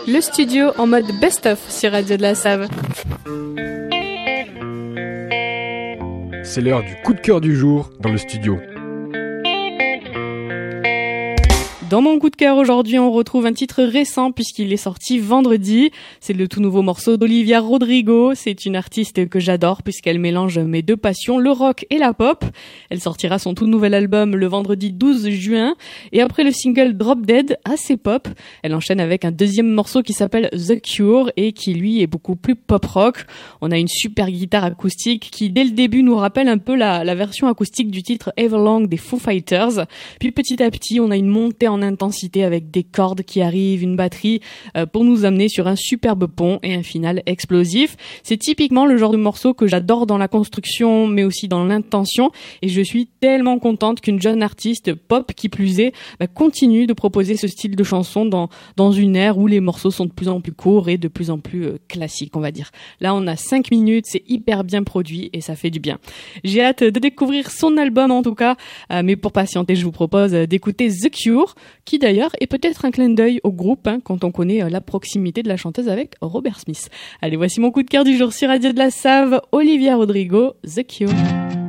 Le studio en mode best-of sur Radio de la Save. C'est l'heure du coup de cœur du jour dans le studio. Dans mon coup de cœur aujourd'hui, on retrouve un titre récent puisqu'il est sorti vendredi. C'est le tout nouveau morceau d'Olivia Rodrigo. C'est une artiste que j'adore puisqu'elle mélange mes deux passions, le rock et la pop. Elle sortira son tout nouvel album le vendredi 12 juin. Et après le single Drop Dead, assez pop, elle enchaîne avec un deuxième morceau qui s'appelle The Cure et qui lui est beaucoup plus pop rock. On a une super guitare acoustique qui dès le début nous rappelle un peu la version acoustique du titre Everlong des Foo Fighters. Puis petit à petit, on a une montée en intensité avec des cordes qui arrivent, une batterie pour nous amener sur un superbe pont et un final explosif. C'est typiquement le genre de morceau que j'adore dans la construction mais aussi dans l'intention et je suis tellement contente qu'une jeune artiste pop qui plus est continue de proposer ce style de chanson dans une ère où les morceaux sont de plus en plus courts et de plus en plus classiques, on va dire. Là on a 5 minutes, c'est hyper bien produit et ça fait du bien. J'ai hâte de découvrir son album en tout cas, mais pour patienter je vous propose d'écouter The Cure, qui d'ailleurs est peut-être un clin d'œil au groupe quand on connaît la proximité de la chanteuse avec Robert Smith. Allez, voici mon coup de cœur du jour sur Radio de la Save, Olivia Rodrigo, The Cure.